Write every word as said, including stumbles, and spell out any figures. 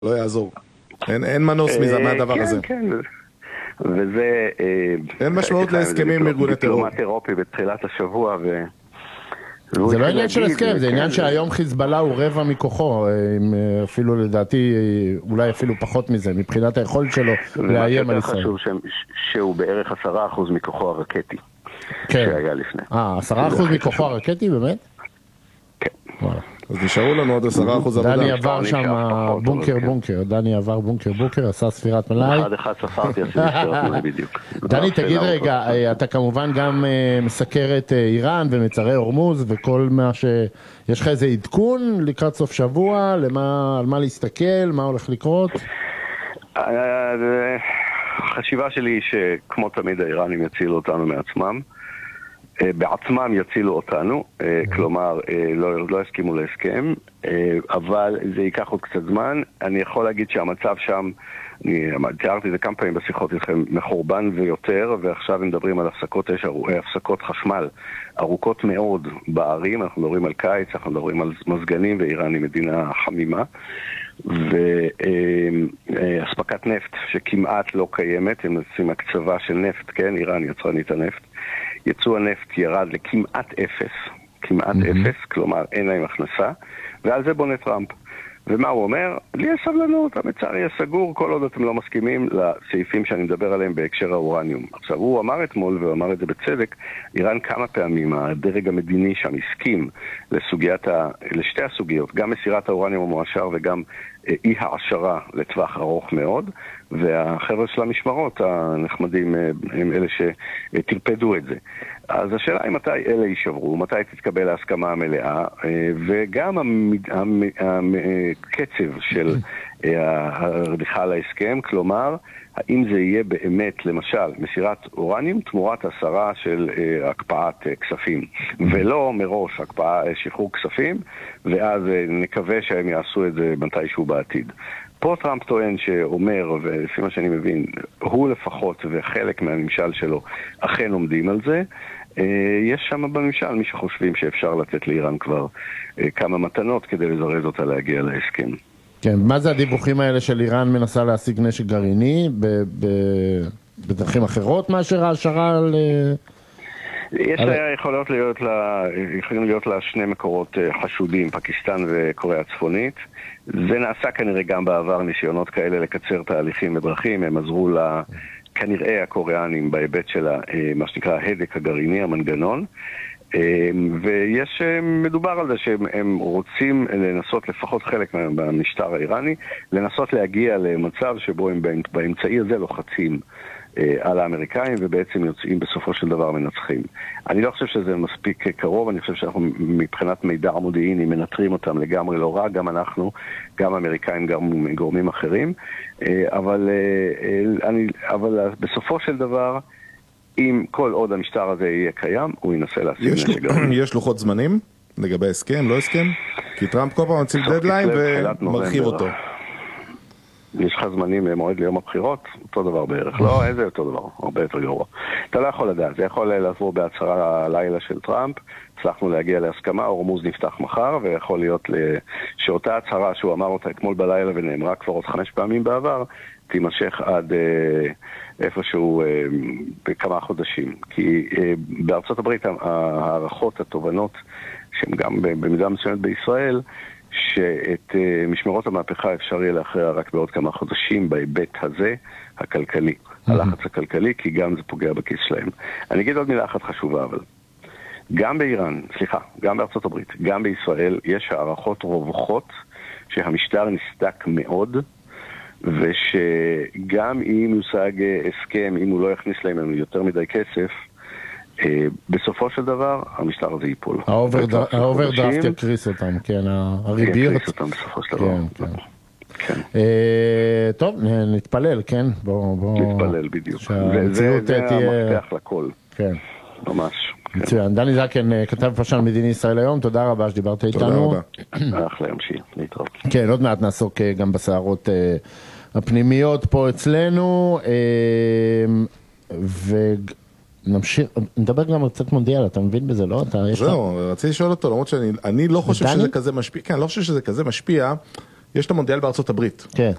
לא יעזור. אין, אין מנוס מזה, מהדבר כן, הזה. כן, וזה... אין משמעות להסכמים ארגוני טרור. דיפלומט אירופי בתחילת השבוע, ו... זה לא עניין של הסכם, זה עניין שהיום חיזבאללה הוא רבע מכוחו, אפילו לדעתי, אולי אפילו פחות מזה, מבחינת היכולת שלו לאיים על ישראל. ומה שיותר חשוב שהוא בערך עשרה אחוז מכוחו הרקטי, שהיה לפני. אה, עשרה אחוז מכוחו הרקטי, באמת? כן. אז נשארו לנו עוד עשרה אחוז עבודה. דני עבר שם בונקר בונקר, דני עבר בונקר בונקר, עשה ספירת מלאי. אחד אחד ספרתי, עשיתי ספירת מלאי בדיוק. דני, תגיד רגע, אתה כמובן גם מסקר את איראן ומצרי הורמוז וכל מה ש... יש לך איזה עדכון לקראת סוף שבוע, על מה להסתכל, מה הולך לקרות? החשיבה שלי היא שכמו תמיד האיראנים יצילו אותנו מעצמם. בעצמם יצילו אותנו, כלומר לא, לא הסכימו להסכם, אבל זה ייקח עוד קצת זמן. אני יכול להגיד שהמצב שם, אני תיארתי את זה כמה פעמים בשיחות איתכם, מחורבן ויותר, ועכשיו מדברים על הפסקות, יש הפסקות חשמל ארוכות מאוד בערים, אנחנו מדברים על קיץ, אנחנו מדברים על מזגנים, ואיראן היא מדינה חמימה, והספקת נפט שכמעט לא קיימת, הם עושים הקצבה של נפט, כן, איראן יצרנית הנפט, יצוא הנפט ירד לכמעט אפס, כמעט mm-hmm. אפס, כלומר אין להם הכנסה, ועל זה בונה טראמפ. ומה הוא אומר? לי יש סבלנות, המצר יהיה סגור כל עוד אתם לא מסכימים לסעיפים שאני מדבר עליהם בהקשר האורניום. עכשיו, הוא אמר אתמול, והוא אמר את זה בצדק, איראן כמה פעמים, הדרג המדיני שם הסכים לסוגיית ה... לשתי הסוגיות, גם מסירת האורניום המועשר וגם אי העשרה לטווח ארוך מאוד, והחבר'ה של המשמרות הנחמדים הם אלה שתרפדו את זה. אז השאלה היא מתי אלה יישברו, מתי תתקבל ההסכמה המלאה, וגם הקצב של הרדיחה להסכם, כלומר, האם זה יהיה באמת, למשל, מסירת אורניום תמורת הסרה של הקפאת כספים, ולא מראש הקפאה, שחרור כספים, ואז נקווה שהם יעשו את זה מתישהו בעתיד. פה טראמפ טוען שאומר, ולפי מה שאני מבין, הוא לפחות וחלק מהממשל שלו אכן עומדים על זה. יש שם בממשל מי שחושבים שאפשר לתת לאיראן כבר כמה מתנות כדי לזרז אותה להגיע להסכם. כן, מה זה הדיווחים האלה של איראן מנסה להשיג נשק גרעיני בדרכים אחרות מאשר ההשערה על... יש לה יכולות להיות לה, יכולים להיות לה שני מקורות חשודים, פקיסטן וקוריאה הצפונית. זה נעשה כנראה גם בעבר ניסיונות כאלה לקצר תהליכים בדרכים, הם עזרו לה, כנראה הקוריאנים בהיבט של מה שנקרא ההדק הגרעיני, המנגנון. ויש, מדובר על זה שהם רוצים לנסות, לפחות חלק מהמשטר האיראני, לנסות להגיע למצב שבו הם באמצעי הזה לוחצים על האמריקאים ובעצם יוצאים בסופו של דבר מנצחים. אני לא חושב שזה מספיק קרוב, אני חושב שאנחנו מבחינת מידע מודיעיני מנטרים אותם לגמרי לא רע, גם אנחנו, גם האמריקאים, גם גורמים אחרים, אבל, אני, אבל בסופו של דבר, אם כל עוד המשטר הזה יהיה קיים, הוא ינסה להשיג נשק גרעיני. יש לוחות זמנים לגבי הסכם, לא הסכם? כי טראמפ כל פעם מציב דדליין ומרחיב אותו. יש לך זמנים למועד ליום הבחירות, אותו דבר בערך. לא, איזה אותו דבר, הרבה יותר גרוע. אתה לא יכול לדעת, זה יכול לעבור בהצהרה הלילה של טראמפ, הצלחנו להגיע להסכמה, הורמוז נפתח מחר, ויכול להיות שאותה הצהרה שהוא אמר אותה אתמול בלילה ונאמרה כבר עוד חמש פעמים בעבר, תימשך עד איפשהו בכמה חודשים. כי בארצות הברית הערכות, התובנות, שהן גם במידה מסוימת בישראל, שאת משמרות המהפכה אפשר יהיה להכריע רק בעוד כמה חודשים בהיבט הזה הכלכלי, הלחץ הכלכלי, כי גם זה פוגע בכיס שלהם. אני אגיד עוד מילה אחת חשובה, אבל גם באיראן, סליחה, גם בארצות הברית, גם בישראל יש הערכות רווחות שהמשטר נסתק מאוד, ושגם אם יושג הסכם, אם הוא לא יכניס להם יותר מדי כסף, בסופו של דבר, המשטר הזה ייפול. האוברדרפט יקריס אותם, כן, הריביות. יקריס אותם בסופו של דבר. כן, כן. טוב, נתפלל, כן? נתפלל, בדיוק. זה המפתח לכל. כן. ממש. מצוין. דני זקן, כתב פרשן מדיני ישראל היום, תודה רבה שדיברת איתנו. תודה רבה. אחלה ימשיך, להתראות. כן, עוד מעט נעסוק גם בסערות הפנימיות פה אצלנו, ו... נמשיך, נדבר גם קצת מונדיאל, אתה מבין בזה, לא? זהו, רציתי לשאול אותו, למרות שאני לא חושב שזה כזה משפיע, כן, אני לא חושב שזה כזה משפיע, יש את המונדיאל בארצות הברית. כן.